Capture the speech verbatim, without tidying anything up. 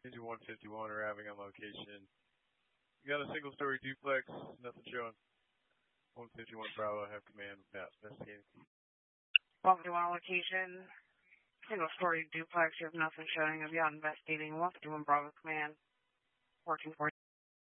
Engine one fifty-one arriving on location. You got a single-story duplex, nothing showing. one fifty-one Bravo, have command without investigating. one fifty-one location, single-story duplex, you have nothing showing. Have you out investigating? one fifty-one Bravo command, fourteen forty.